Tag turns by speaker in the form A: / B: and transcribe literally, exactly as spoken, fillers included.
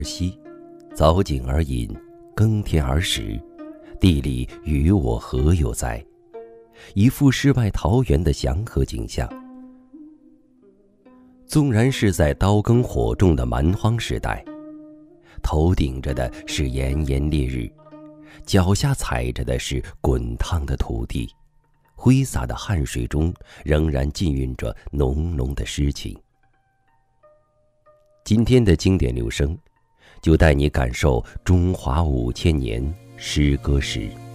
A: 兮，凿井而饮，耕田而食，地里与我何有哉？一副世外桃源的祥和景象。纵然是在刀耕火种的蛮荒时代，头顶着的是炎炎烈日，脚下踩着的是滚烫的土地，挥洒的汗水中仍然浸蕴着浓浓的诗情。今天的经典留声，就带你感受中华五千年诗歌史。